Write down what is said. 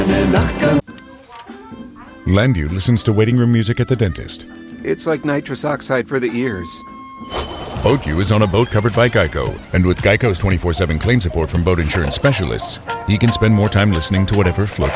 Landu listens to waiting room music at the dentist. It's like nitrous oxide for the ears. BoatU is on a boat covered by Geico, and with Geico's 24/7 claim support from boat insurance specialists, he can spend more time listening to whatever floats